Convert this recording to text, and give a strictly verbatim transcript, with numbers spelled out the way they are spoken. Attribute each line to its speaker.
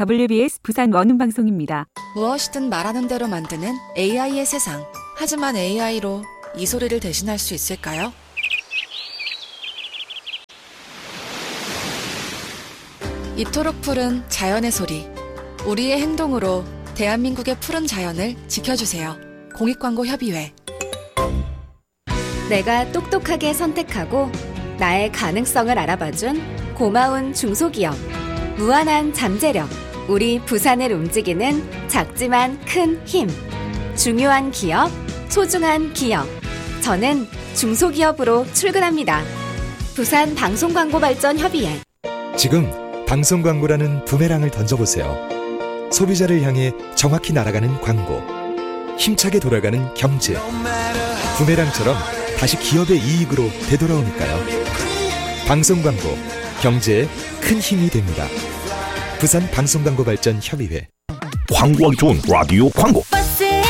Speaker 1: 더블유비에스 부산 원음방송입니다.
Speaker 2: 무엇이든 말하는 대로 만드는 에이아이의 세상. 하지만 에이아이로 이 소리를 대신할 수 있을까요? 이토록 푸른 자연의 소리. 우리의 행동으로 대한민국의 푸른 자연을 지켜주세요. 공익광고협의회.
Speaker 3: 내가 똑똑하게 선택하고 나의 가능성을 알아봐준 고마운 중소기업. 무한한 잠재력. 우리 부산을 움직이는 작지만 큰 힘. 중요한 기업, 소중한 기업. 저는 중소기업으로 출근합니다. 부산 방송광고발전협의회.
Speaker 4: 지금 방송광고라는 부메랑을 던져보세요. 소비자를 향해 정확히 날아가는 광고. 힘차게 돌아가는 경제. 부메랑처럼 다시 기업의 이익으로 되돌아오니까요. 방송광고, 경제에 큰 힘이 됩니다. 부산 방송광고발전협의회.
Speaker 5: 광고하기 좋은 라디오 광고.